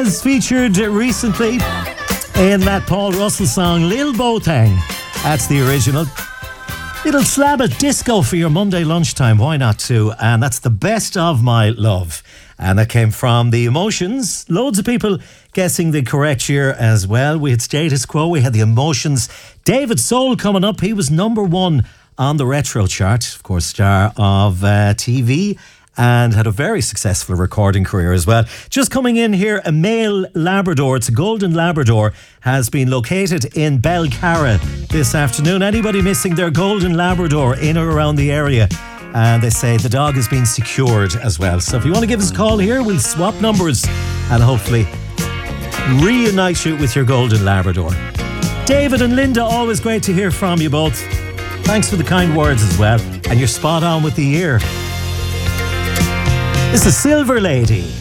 As featured recently in that Paul Russell song, Lil Boateng. That's the original. Little slab of disco for your Monday lunchtime, why not too? And that's The Best of My Love. And that came from The Emotions. Loads of people guessing the correct year as well. We had Status Quo, we had The Emotions. David Soul coming up. He was number one on the retro chart. Of course, star of TV and had a very successful recording career as well. Just coming in here, a male Labrador, it's a golden Labrador, has been located in Belcarra this afternoon. Anybody missing their golden Labrador in or around the area? And they say the dog has been secured as well. So if you want to give us a call here, we'll swap numbers and hopefully reunite you with your golden Labrador. David and Linda, always great to hear from you both. Thanks for the kind words as well. And you're spot on with the year. This is Silver Lady.